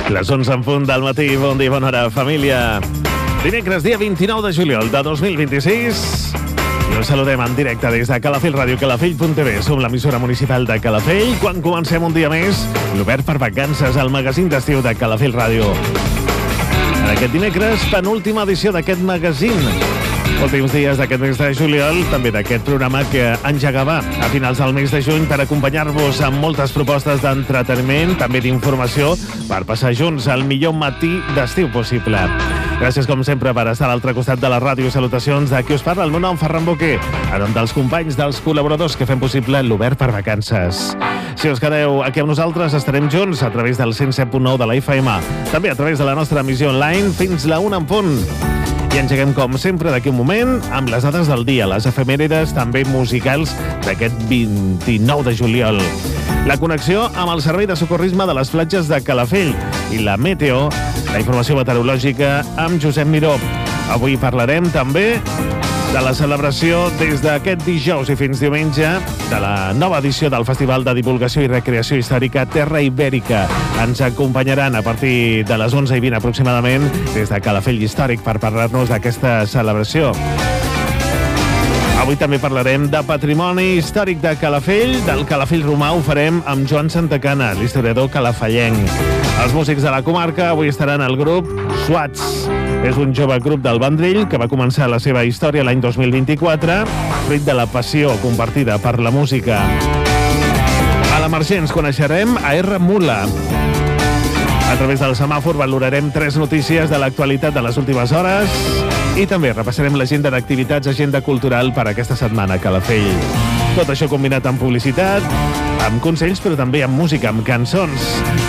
Les 11 en punt del matí, bon dia, bona hora, família. Dimecres, dia 29 de juliol de 2026. I us saludem en directe des de Calafell Ràdio, calafell.tv. Som l'emissora municipal de Calafell. Quan comencem un dia més, l'Obert per Vacances, al magazín d'estiu de Calafell Ràdio. En aquest dimecres, penúltima edició d'aquest magazín. Últims dies d'aquest mes de juliol, també d'aquest programa que engegava a finals del mes de juny per acompanyar-vos amb moltes propostes d'entreteniment, també d'informació, per passar junts el millor matí d'estiu possible. Gràcies, com sempre, per estar a l'altre costat de la ràdio. Salutacions de qui us parla, el meu nom, Ferran Boquer, en nom dels companys, dels col·laboradors que fem possible l'Obert per Vacances. Si us quedeu aquí amb nosaltres, estarem junts a través del 107.9 de la FM, també a través de la nostra emissió online fins la 1 en punt. I engeguem, com sempre, d'aquí un moment, amb les dades del dia, les efemèrides també musicals d'aquest 29 de juliol. La connexió amb el Servei de Socorrisme de les Platges de Calafell i la Meteo, la informació meteorològica amb Josep Miró. Avui parlarem també de la celebració des d'aquest dijous i fins diumenge de la nova edició del Festival de Divulgació i Recreació Històrica Terra Ibèrica. Ens acompanyaran a partir de les 11:20 aproximadament des de Calafell Històric per parlar-nos d'aquesta celebració. Avui també parlarem de patrimoni històric de Calafell, del Calafell romà. Ho farem amb Joan Santacana, l'historiador calafellenc. Els músics de la comarca avui estaran al grup Suats. És un jove grup del Vendrell que va començar la seva història l'any 2024, fruit de la passió compartida per la música. A l'Emergents coneixerem a R. Mula. A través del semàfor valorarem 3 notícies de l'actualitat de les últimes hores i també repassarem l'agenda d'activitats, agenda cultural per aquesta setmana a Calafell. Tot això combinat amb publicitat, amb consells, però també amb música, amb cançons.